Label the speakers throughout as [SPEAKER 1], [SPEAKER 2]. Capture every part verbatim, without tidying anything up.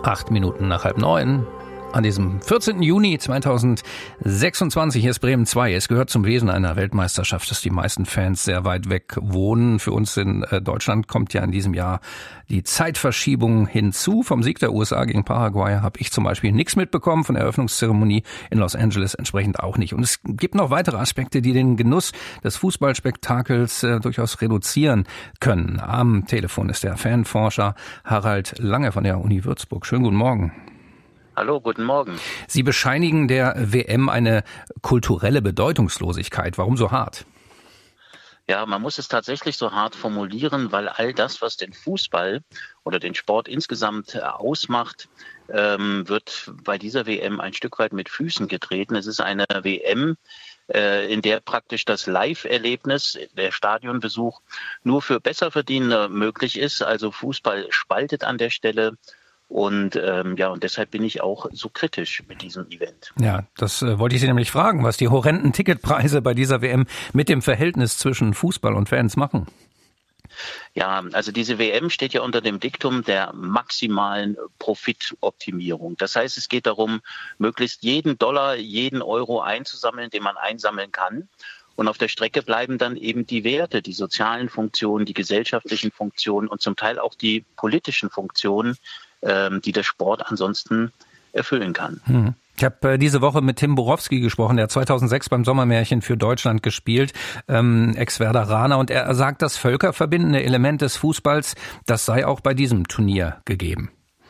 [SPEAKER 1] Acht Minuten nach halb neun. An diesem vierzehnten Juni zweitausendsechsundzwanzig, hier ist Bremen zwei. Es gehört zum Wesen einer Weltmeisterschaft, dass die meisten Fans sehr weit weg wohnen. Für uns in Deutschland kommt ja in diesem Jahr die Zeitverschiebung hinzu. Vom Sieg der U S A gegen Paraguay habe ich zum Beispiel nichts mitbekommen, von der Eröffnungszeremonie in Los Angeles entsprechend auch nicht. Und es gibt noch weitere Aspekte, die den Genuss des Fußballspektakels äh, durchaus reduzieren können. Am Telefon ist der Fanforscher Harald Lange von der Uni Würzburg. Schönen guten Morgen.
[SPEAKER 2] Hallo, guten Morgen.
[SPEAKER 1] Sie bescheinigen der W M eine kulturelle Bedeutungslosigkeit. Warum so hart?
[SPEAKER 2] Ja, man muss es tatsächlich so hart formulieren, weil all das, was den Fußball oder den Sport insgesamt ausmacht, ähm, wird bei dieser W M ein Stück weit mit Füßen getreten. Es ist eine W M, äh, in der praktisch das Live-Erlebnis, der Stadionbesuch, nur für Besserverdiener möglich ist. Also Fußball spaltet an der Stelle. Und ähm, ja, und deshalb bin ich auch so kritisch mit diesem Event.
[SPEAKER 1] Ja, das äh, wollte ich Sie nämlich fragen, was die horrenden Ticketpreise bei dieser W M mit dem Verhältnis zwischen Fußball und Fans machen.
[SPEAKER 2] Ja, also diese W M steht ja unter dem Diktum der maximalen Profitoptimierung. Das heißt, es geht darum, möglichst jeden Dollar, jeden Euro einzusammeln, den man einsammeln kann. Und auf der Strecke bleiben dann eben die Werte, die sozialen Funktionen, die gesellschaftlichen Funktionen und zum Teil auch die politischen Funktionen, die der Sport ansonsten erfüllen kann.
[SPEAKER 1] Hm. Ich habe äh, diese Woche mit Tim Borowski gesprochen, der zweitausendsechs beim Sommermärchen für Deutschland gespielt, ähm, Ex-Werderaner, und er sagt, das völkerverbindende Element des Fußballs, das sei auch bei diesem Turnier gegeben.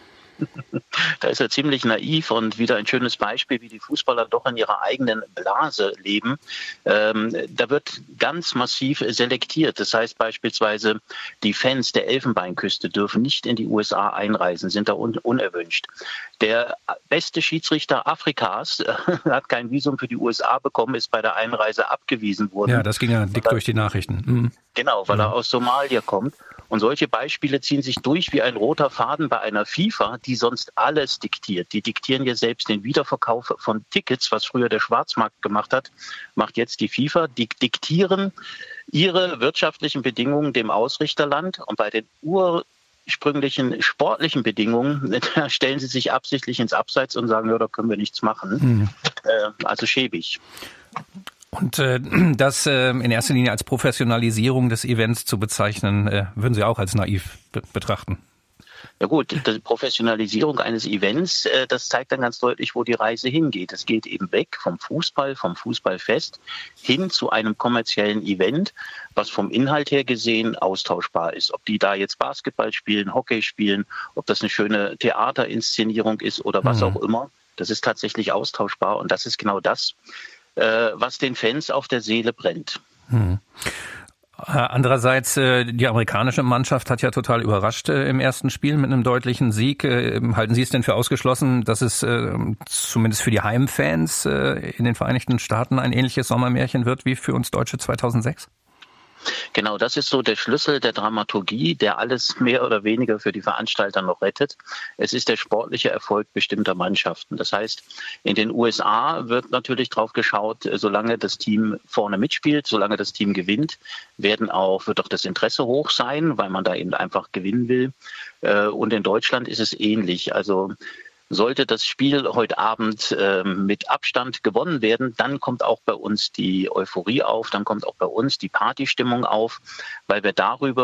[SPEAKER 2] Da ist er ziemlich naiv und wieder ein schönes Beispiel, wie die Fußballer doch in ihrer eigenen Blase leben. Ähm, da wird ganz massiv selektiert. Das heißt beispielsweise, die Fans der Elfenbeinküste dürfen nicht in die U S A einreisen, sind da un- unerwünscht. Der beste Schiedsrichter Afrikas äh, hat kein Visum für die U S A bekommen, ist bei der Einreise abgewiesen worden.
[SPEAKER 1] Ja, das ging ja dick durch die Nachrichten. Mhm.
[SPEAKER 2] Genau, weil
[SPEAKER 1] ja.
[SPEAKER 2] er aus Somalia kommt. Und solche Beispiele ziehen sich durch wie ein roter Faden bei einer FIFA, die sonst alles diktiert. Die diktieren ja selbst den Wiederverkauf von Tickets, was früher der Schwarzmarkt gemacht hat, macht jetzt die FIFA. Die diktieren ihre wirtschaftlichen Bedingungen dem Ausrichterland. Und bei den ursprünglichen sportlichen Bedingungen, da stellen sie sich absichtlich ins Abseits und sagen, ja, da können wir nichts machen. Mhm. Äh, also schäbig.
[SPEAKER 1] Und äh, das äh, in erster Linie als Professionalisierung des Events zu bezeichnen, äh, würden Sie auch als naiv be- betrachten?
[SPEAKER 2] Ja gut, die Professionalisierung eines Events, äh, das zeigt dann ganz deutlich, wo die Reise hingeht. Es geht eben weg vom Fußball, vom Fußballfest hin zu einem kommerziellen Event, was vom Inhalt her gesehen austauschbar ist. Ob die da jetzt Basketball spielen, Hockey spielen, ob das eine schöne Theaterinszenierung ist oder was mhm. auch immer, das ist tatsächlich austauschbar und das ist genau das, was den Fans auf der Seele brennt.
[SPEAKER 1] Hm. Andererseits, die amerikanische Mannschaft hat ja total überrascht im ersten Spiel mit einem deutlichen Sieg. Halten Sie es denn für ausgeschlossen, dass es zumindest für die Heimfans in den Vereinigten Staaten ein ähnliches Sommermärchen wird wie für uns Deutsche zweitausendsechs?
[SPEAKER 2] Genau, das ist so der Schlüssel der Dramaturgie, der alles mehr oder weniger für die Veranstalter noch rettet. Es ist der sportliche Erfolg bestimmter Mannschaften. Das heißt, in den U S A wird natürlich drauf geschaut, solange das Team vorne mitspielt, solange das Team gewinnt, werden auch, wird auch das Interesse hoch sein, weil man da eben einfach gewinnen will. Und in Deutschland ist es ähnlich. Also sollte das Spiel heute Abend äh, mit Abstand gewonnen werden, dann kommt auch bei uns die Euphorie auf, dann kommt auch bei uns die Partystimmung auf, weil wir darüber